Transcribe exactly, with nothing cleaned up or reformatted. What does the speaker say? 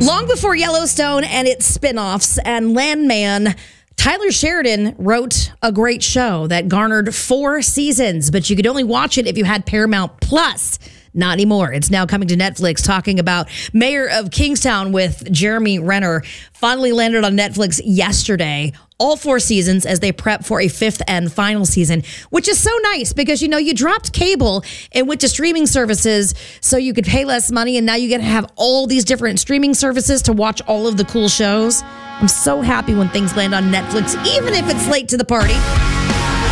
Long before Yellowstone and its spin-offs and Landman, Tyler Sheridan wrote a great show that garnered four seasons, but you could only watch it if you had Paramount Plus. Not anymore. It's now coming to Netflix, talking about Mayor of Kingstown with Jeremy Renner. Finally landed on Netflix yesterday. All four seasons as they prep for a fifth and final season, which is so nice because, you know, you dropped cable and went to streaming services so you could pay less money, and now you get to have all these different streaming services to watch all of the cool shows. I'm so happy when things land on Netflix, even if it's late to the party.